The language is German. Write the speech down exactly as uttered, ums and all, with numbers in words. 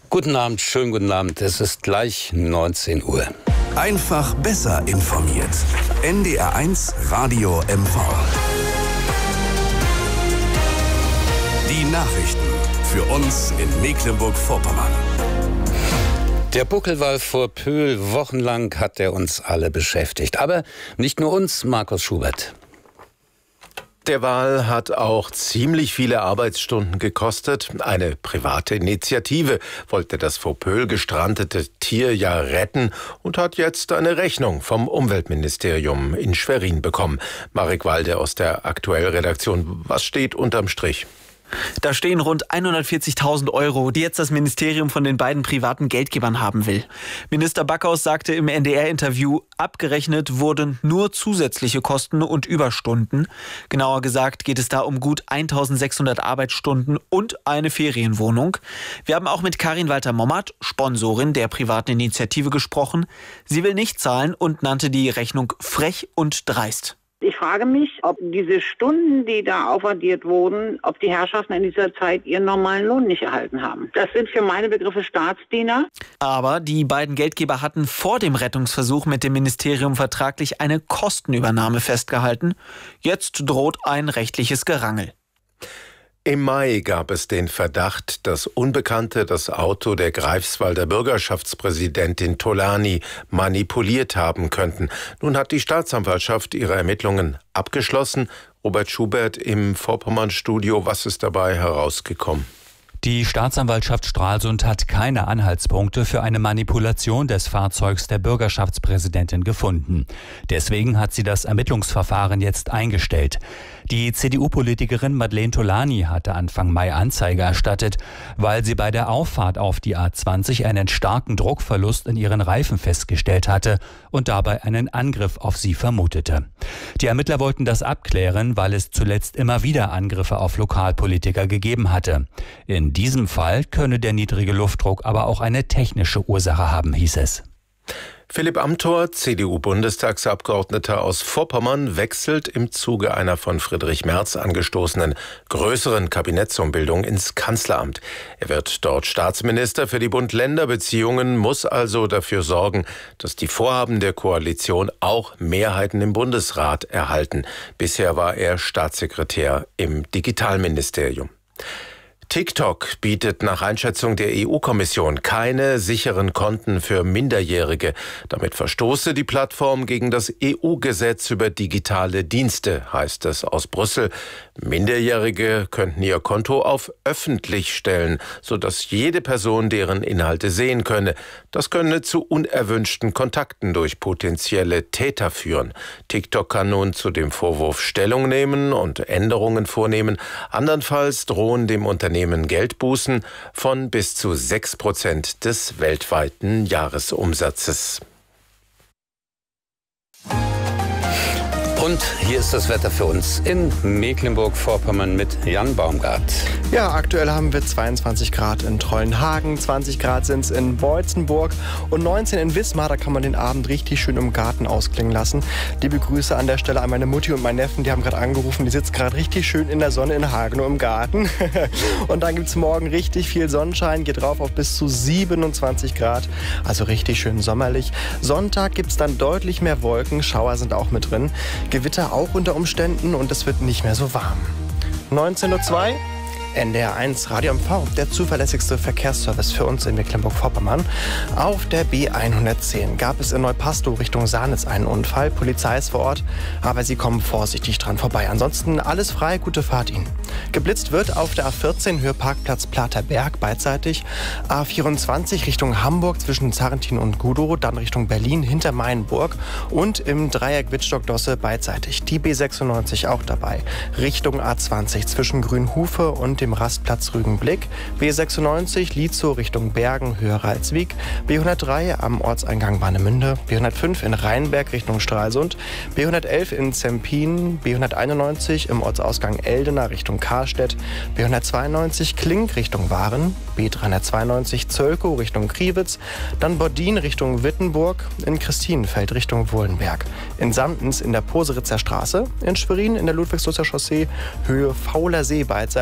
Guten Abend, schönen guten Abend. Es ist gleich neunzehn Uhr. Einfach besser informiert. N D R eins Radio M V. Die Nachrichten für uns in Mecklenburg-Vorpommern. Der Buckelwal vor Pöhl, wochenlang hat er uns alle beschäftigt. Aber nicht nur uns, Markus Schubert. Der Wal hat auch ziemlich viele Arbeitsstunden gekostet. Eine private Initiative wollte das vor Pöhl gestrandete Tier ja retten und hat jetzt eine Rechnung vom Umweltministerium in Schwerin bekommen. Marek Walde aus der Aktuell-Redaktion. Was steht unterm Strich? Da stehen rund hundertvierzigtausend Euro, die jetzt das Ministerium von den beiden privaten Geldgebern haben will. Minister Backhaus sagte im N D R-Interview, abgerechnet wurden nur zusätzliche Kosten und Überstunden. Genauer gesagt geht es da um gut eintausendsechshundert Arbeitsstunden und eine Ferienwohnung. Wir haben auch mit Karin Walter-Mommert, Sponsorin der privaten Initiative, gesprochen. Sie will nicht zahlen und nannte die Rechnung frech und dreist. Ich frage mich, ob diese Stunden, die da aufaddiert wurden, ob die Herrschaften in dieser Zeit ihren normalen Lohn nicht erhalten haben. Das sind für meine Begriffe Staatsdiener. Aber die beiden Geldgeber hatten vor dem Rettungsversuch mit dem Ministerium vertraglich eine Kostenübernahme festgehalten. Jetzt droht ein rechtliches Gerangel. Im Mai gab es den Verdacht, dass Unbekannte das Auto der Greifswalder Bürgerschaftspräsidentin Tolani manipuliert haben könnten. Nun hat die Staatsanwaltschaft ihre Ermittlungen abgeschlossen. Robert Schubert im Vorpommern-Studio. Was ist dabei herausgekommen? Die Staatsanwaltschaft Stralsund hat keine Anhaltspunkte für eine Manipulation des Fahrzeugs der Bürgerschaftspräsidentin gefunden. Deswegen hat sie das Ermittlungsverfahren jetzt eingestellt. Die C D U-Politikerin Madeleine Tolani hatte Anfang Mai Anzeige erstattet, weil sie bei der Auffahrt auf die A zwanzig einen starken Druckverlust in ihren Reifen festgestellt hatte und dabei einen Angriff auf sie vermutete. Die Ermittler wollten das abklären, weil es zuletzt immer wieder Angriffe auf Lokalpolitiker gegeben hatte. In diesem Fall könne der niedrige Luftdruck aber auch eine technische Ursache haben, hieß es. Philipp Amthor, C D U-Bundestagsabgeordneter aus Vorpommern, wechselt im Zuge einer von Friedrich Merz angestoßenen größeren Kabinettsumbildung ins Kanzleramt. Er wird dort Staatsminister für die Bund-Länder-Beziehungen, muss also dafür sorgen, dass die Vorhaben der Koalition auch Mehrheiten im Bundesrat erhalten. Bisher war er Staatssekretär im Digitalministerium. TikTok bietet nach Einschätzung der E U-Kommission keine sicheren Konten für Minderjährige. Damit verstoße die Plattform gegen das E U-Gesetz über digitale Dienste, heißt es aus Brüssel. Minderjährige könnten ihr Konto auf öffentlich stellen, sodass jede Person deren Inhalte sehen könne. Das könne zu unerwünschten Kontakten durch potenzielle Täter führen. TikTok kann nun zu dem Vorwurf Stellung nehmen und Änderungen vornehmen. Andernfalls drohen dem Unternehmen Geldbußen von bis zu sechs Prozent des weltweiten Jahresumsatzes. Und hier ist das Wetter für uns in Mecklenburg-Vorpommern mit Jan Baumgart. Ja, aktuell haben wir zweiundzwanzig Grad in Trollenhagen, zwanzig Grad sind es in Beutzenburg und neunzehn in Wismar. Da kann man den Abend richtig schön im Garten ausklingen lassen. Liebe Grüße an der Stelle an meine Mutti und meinen Neffen, die haben gerade angerufen. Die sitzen gerade richtig schön in der Sonne in Hagenow im Garten. Und dann gibt es morgen richtig viel Sonnenschein, geht rauf auf bis zu siebenundzwanzig Grad. Also richtig schön sommerlich. Sonntag gibt es dann deutlich mehr Wolken, Schauer sind auch mit drin. Gewitter auch unter Umständen und es wird nicht mehr so warm. neunzehn Uhr zwei, N D R eins Radio M V, der zuverlässigste Verkehrsservice für uns in Mecklenburg-Vorpommern. Auf der B hundertzehn gab es in Neupastow Richtung Sahnitz einen Unfall. Polizei ist vor Ort, aber Sie kommen vorsichtig dran vorbei. Ansonsten alles frei, gute Fahrt Ihnen. Geblitzt wird auf der A vierzehn Höhe Parkplatz Platerberg beidseitig. A vierundzwanzig Richtung Hamburg zwischen Zarrentin und Gudow, dann Richtung Berlin hinter Mainburg und im Dreieck Wittstock-Dosse beidseitig. Die B sechsundneunzig auch dabei. Richtung A zwanzig zwischen Grünhufe und dem Rastplatz Rügenblick. B sechsundneunzig Lietzow Richtung Bergen, höher Ralswiek. B hundertdrei am Ortseingang Warnemünde. B hundertfünf in Rheinberg Richtung Stralsund. B hundertelf in Zempin. B hunderteinundneunzig im Ortsausgang Eldena Richtung Karstedt. B hundertzweiundneunzig Klink Richtung Waren. B dreihundertzweiundneunzig Zölkow Richtung Kriwitz. Dann Boddin Richtung Wittenburg. In Christinenfeld Richtung Wohlenberg. In Samtens in der Poseritzer Straße. In Schwerin in der Ludwigslotser Chaussee Höhe Fauler See beidseitig.